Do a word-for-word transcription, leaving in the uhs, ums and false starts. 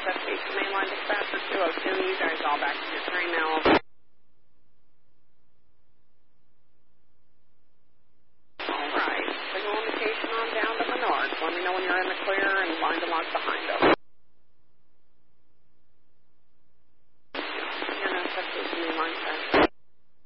Investigation Mainline Dispatcher two oh two. You guys all back to your train now. All right. Signal indication on down to Menards. Let me know when you're in the clear.